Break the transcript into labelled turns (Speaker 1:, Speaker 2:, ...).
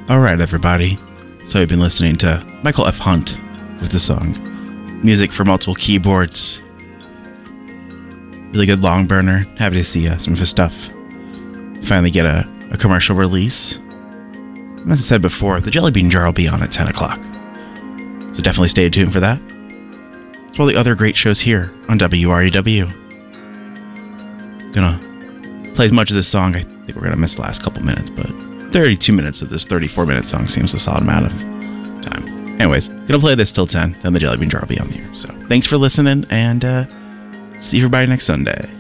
Speaker 1: All right, everybody. So I've been listening to Michael F. Hunt with the song Music for Multiple Keyboards. Really good long burner. Happy to see some of his stuff finally get a commercial release. And as I said before, the Jelly Bean Jar will be on at 10 o'clock. So definitely stay tuned for that. As well, the other great shows here on WREW. Gonna play as much of this song. I think we're gonna miss the last couple minutes, but 32 minutes of this 34-minute song seems a solid amount of time. Anyways, gonna play this till 10, then the Jelly Bean Jar will be on the air. So thanks for listening, and see everybody next Sunday.